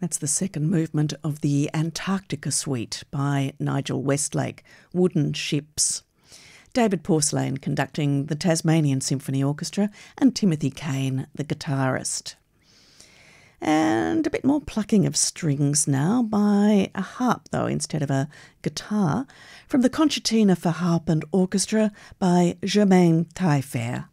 That's the second movement of the Antarctica Suite by Nigel Westlake, Wooden Ships. David Porcelain conducting the Tasmanian Symphony Orchestra and Timothy Kane, the guitarist. And a bit more plucking of strings now by a harp, though, instead of a guitar, from the Concertina for Harp and Orchestra by Germaine Taillefer.